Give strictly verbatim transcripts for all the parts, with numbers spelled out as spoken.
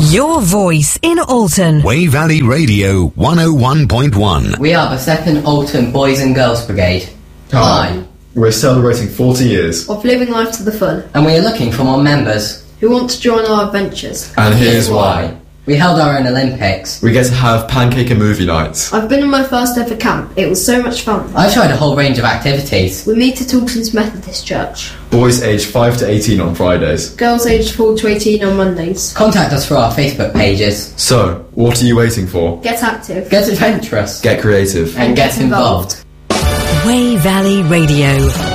Your voice in Alton. Wey Valley Radio one oh one point one. We are the second Alton Boys and Girls Brigade. Hi. We're celebrating forty years. Of living life to the full. And we are looking for more members. Who want to join our adventures. And here's why. We held our own Olympics. We get to have pancake and movie nights. I've been on my first ever camp. It was so much fun. I tried a whole range of activities. We meet at Alton's Methodist Church. Boys aged five to eighteen on Fridays. Girls aged four to eighteen on Mondays. Contact us through our Facebook pages. So, what are you waiting for? Get active. Get adventurous. Get creative. And, and get, get involved. involved. Wey Valley Radio.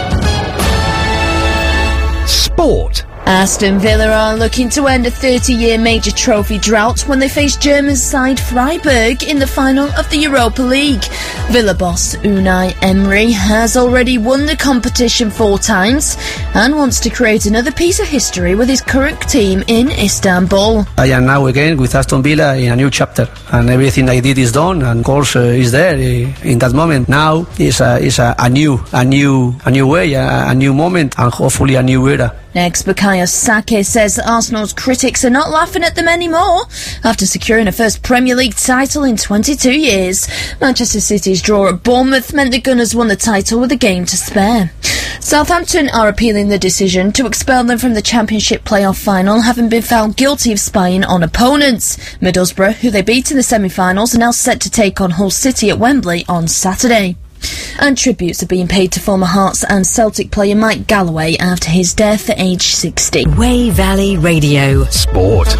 Sport. Aston Villa are looking to end a thirty-year major trophy drought when they face German side Freiburg in the final of the Europa League. Villa boss Unai Emery has already won the competition four times and wants to create another piece of history with his current team in Istanbul. I am now again with Aston Villa in a new chapter, and everything I did is done, and of course uh, is there uh, in that moment. Now is a, is a, a new a new a new way, a, a new moment, and hopefully a new era. Next, Bukayo Saka says that Arsenal's critics are not laughing at them anymore after securing a first Premier League title in twenty-two years. Manchester City's draw at Bournemouth meant the Gunners won the title with a game to spare. Southampton are appealing the decision to expel them from the Championship playoff final, having been found guilty of spying on opponents. Middlesbrough, who they beat in the semi-finals, are now set to take on Hull City at Wembley on Saturday. And tributes are being paid to former Hearts and Celtic player Mike Galloway after his death at age sixty. Wey Valley Radio. Sport.